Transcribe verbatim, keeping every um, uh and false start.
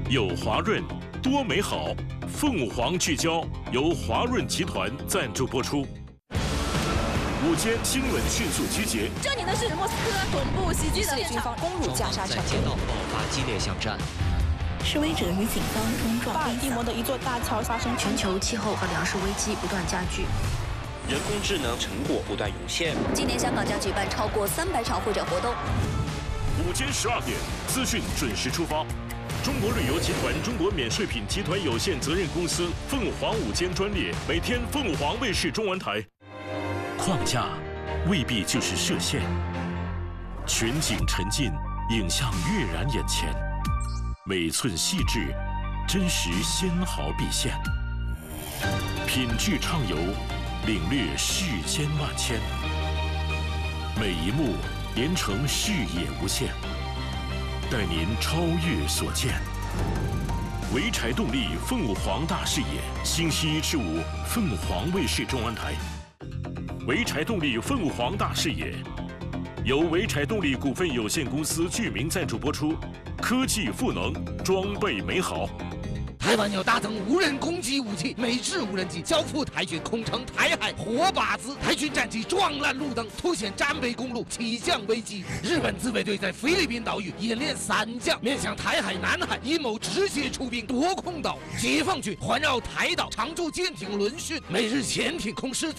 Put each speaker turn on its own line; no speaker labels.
有华润，多美好。凤凰聚焦由华润集团赞助播出。午间新闻迅速集结。
这里呢是莫斯科总部袭击的现场，
攻入加沙城，
在街道爆发激烈巷战。
示威者与警方冲撞。
巴尔的摩的一座大桥发生。
全球气候和粮食危机不断加剧。
人工智能成果不断涌现。
今年香港将举办超过三百场会展活动。
午间十二点，资讯准时出发。中国旅游集团中国免税品集团有限责任公司凤凰午间专列，每天凤凰卫视中文台。框架未必就是射线，全景沉浸，影像跃然眼前，每寸细致，真实纤毫毕现。品质畅游，领略世间万千，每一幕连成视野无限，带您超越所见。潍柴动力凤凰大视野，星期一至五凤凰卫视中文台。潍柴动力凤凰大视野由潍柴动力股份有限公司具名赞助播出，科技赋能，装备美好。
台湾要大增无人攻击武器，美制无人机交付台军，空城台海活靶子，台军战机撞烂路灯，凸显占北公路起降危机。日本自卫队在菲律宾岛屿演练三降，面向台海、南海阴谋直接出兵夺空岛。解放军环绕台岛常驻舰艇轮训，美日潜艇空师